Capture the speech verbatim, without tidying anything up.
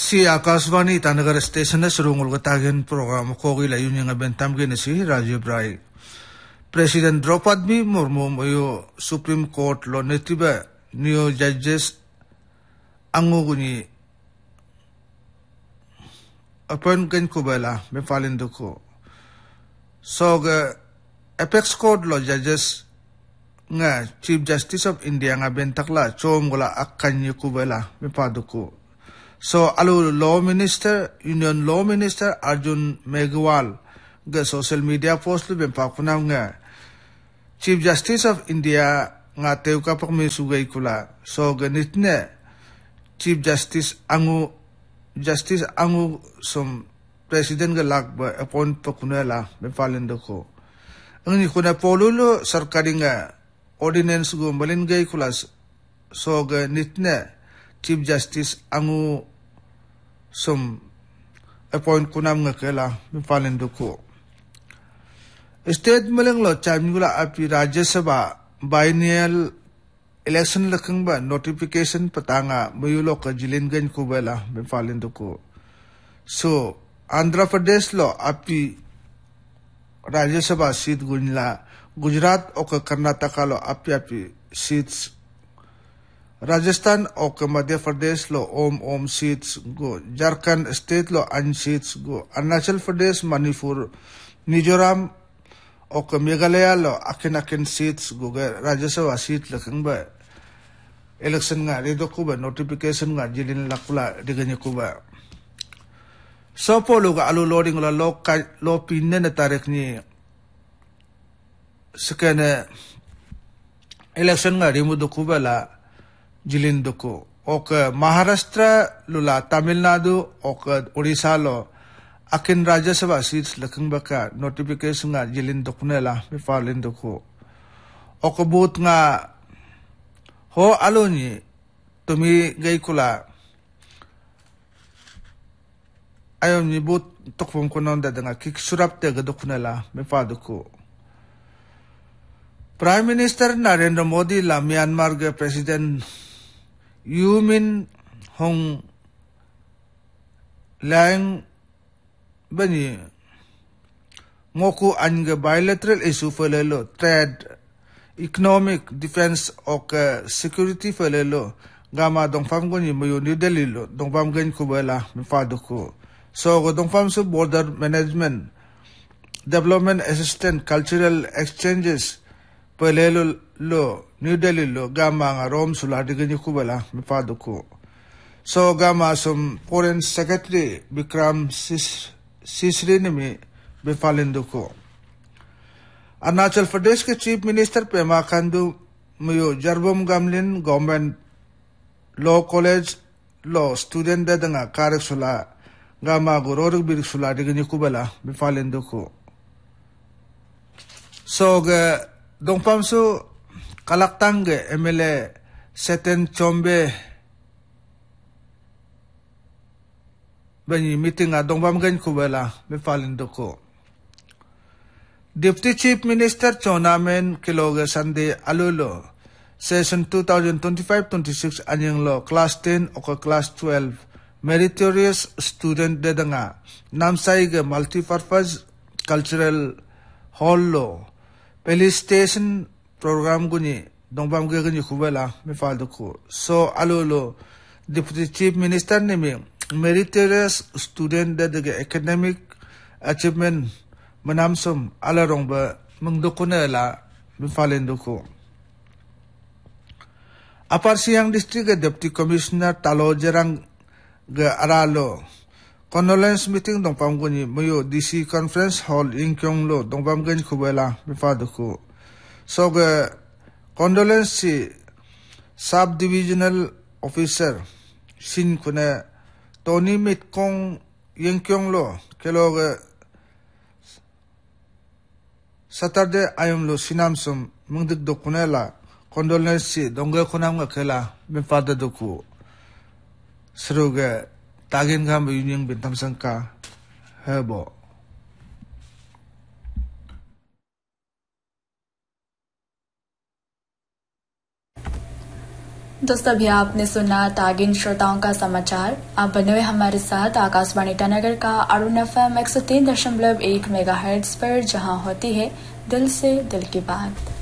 Si Akashvani Tanagar Station na surungol katagan program ko gila yun yung abentam gina si Rajiv Rai. President Draupadi Murmu mayo Supreme Court lo netiba niyo judges ango guni appoint gan ko bala me falindo ko. So ga Apex Court lo judges nga Chief Justice of India nga bentakla chom gula akkan yu ko bala me paduko. So, alu Law Minister, Union Law Minister Arjun Meghwal, ga social media post lu bempakuna nga Chief Justice of India nga teu ka pakmisugay kula. So, ganit ne Chief Justice angu Justice angu som President ga lakba appoint pakuna la bempalendo ko. Ang ni kuna polulo sarkari nga ordinance go malingay kula. So, ganit ne Chief Justice angu som appoint kunam nga kela mipalendo ko. State malang lo cham gula api Rajya Sabha biennial election lakang ba notification patanga mayulo ka jilingan ko bala mipalendo ko. So Andhra Pradesh lo api Rajya Sabha seat gunla, Gujarat o ka Karnataka lo api api seats, Rajasthan o ke Madhya Pradesh lo om om seats go, Jharkhand state lo an seats go, Arunachal Pradesh, Manipur, Mizoram o ke Meghalaya lo akin akin seats go, Rajya Sabha seat lakang ba election nga redo ko ba notification nga jilin lakula diganya ko ba. So po lo ga alu loading lo lo lo pinne na tarik ni sekene election nga remudo ko ba la jilindo ko. O ke Maharashtra lula Tamil Nadu o ke Odisha lo akin Rajya Sabha seats lakang baka notification nga jilindo ko nila mi falindo ko. O ke but nga ho alo ni tumi gay kula ayon ni but tokpong ko nonda nga kiksurap te gado ko nila mi fado ko. Prime Minister Narendra Modi la Myanmar ga President U Min Hong Lang bani ngoku anga bilateral issue falelo trade economic defense o security falelo gama dongfam goni mayo New Delhi lo dongfam gan ko bala mi fado ko. So go dongfam su border management development assistant cultural exchanges palelo lo New Delhi lo gama nga Rome sula digani ko bala mi fado ko. So gama sum foreign secretary Bikram Sis Sisri ne mi befalindo ko. Arunachal Pradesh ke Chief Minister Pema Khandu mayo Jarbom Gamlin Government Law College Law student da nga karek sula gama gororog bir sula digani ko bala befalindo ko. So ga dongpam su kalaktang ge M L A Seten Chombe bani meeting a dongpam gan ko bala me falindo ko. Deputy Chief Minister Chonamen Kiloga Sunday Alulo Session twenty twenty-five twenty-six anyang lo Class ten o Class twelve Meritorious Student dedanga namsai ge Multipurpose Cultural Hall lo Police Station program guni dongbam ge gani kubela me faldo ko. So alulo Deputy Chief Minister ne me Meritorious Student dedage academic achievement manamsum alarong ba mengdokuna la me falendo ko. Apar Siang District ge Deputy Commissioner Talo Jarang ge aralo condolence meeting dongpam guni mayo D C Conference Hall Inkyong lo dongbam gan kubela me fado ko. So ge condolence si Sub Divisional Officer Sin kuna Tony Mitkong Yingkyong lo kelo ge Saturday ayam lo sinamsum mengdik dokunela condolence si dongga kunam nga kela me fado doku. Seruga tagin gam yunyang bintam sangka hebo. दोस्तों अभी आपने सुना तागिन श्रोताओं का समाचार। आप बने हुए हमारे साथ आकाशवाणी ईटानगर का अरुण एफ एम एक सौ तीन दशमलव एक मेगा हर्ट्ज पर, जहाँ होती है दिल से दिल की बात।